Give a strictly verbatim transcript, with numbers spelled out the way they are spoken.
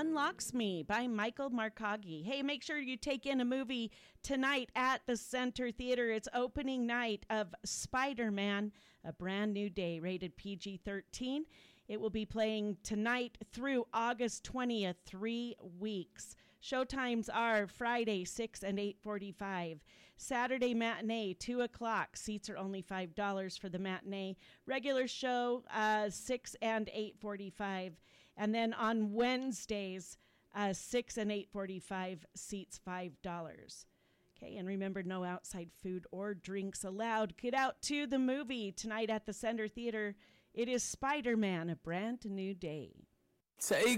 Unlocks Me by Michael Markagi. Hey, make sure you take in a movie tonight at the Center Theater. It's opening night of Spider-Man, A Brand New Day, rated P G thirteen. It will be playing tonight through August twentieth, three weeks. Showtimes are Friday, six and eight forty-five. Saturday matinee, two o'clock. Seats are only five dollars for the matinee. Regular show, uh, six and eight forty-five. And then on Wednesdays, uh, six and eight forty-five, seats five dollars. Okay, and remember, no outside food or drinks allowed. Get out to the movie tonight at the Center Theater. It is Spider-Man, A Brand New Day. Take